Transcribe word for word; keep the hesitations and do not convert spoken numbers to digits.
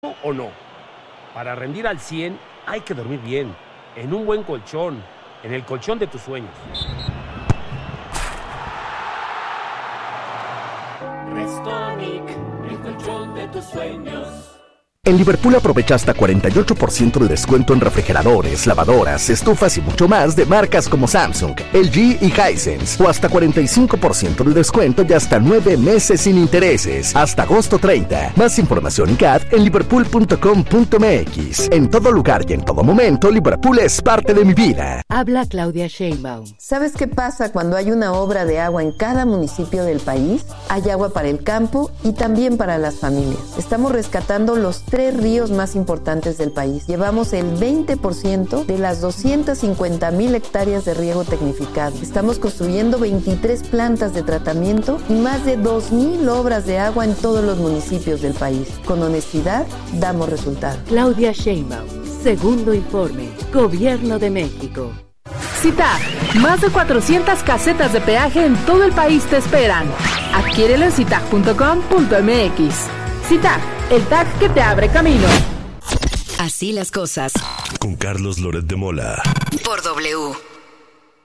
¿O no? Para rendir al cien hay que dormir bien, en un buen colchón, en el colchón de tus sueños. Restonic, el colchón de tus sueños. En Liverpool aprovecha hasta cuarenta y ocho por ciento de descuento en refrigeradores, lavadoras, estufas y mucho más de marcas como Samsung, L G y Hisense. O hasta cuarenta y cinco por ciento de descuento y hasta nueve meses sin intereses. Hasta agosto treinta. Más información y C A D en liverpool punto com punto m x. En todo lugar y en todo momento, Liverpool es parte de mi vida. Habla Claudia Sheinbaum. ¿Sabes qué pasa cuando hay una obra de agua en cada municipio del país? Hay agua para el campo y también para las familias. Estamos rescatando los tres ríos más importantes del país. Llevamos el veinte por ciento de las doscientas cincuenta mil hectáreas de riego tecnificado. Estamos construyendo veintitrés plantas de tratamiento y más de dos mil obras de agua en todos los municipios del país. Con honestidad, damos resultados. Claudia Sheinbaum, segundo informe, Gobierno de México. CITAG, más de cuatrocientas casetas de peaje en todo el país te esperan. Adquiérelo en citag punto com punto m x. CITAG, el tag que te abre camino. Así las cosas. Con Carlos Loret de Mola. Por W.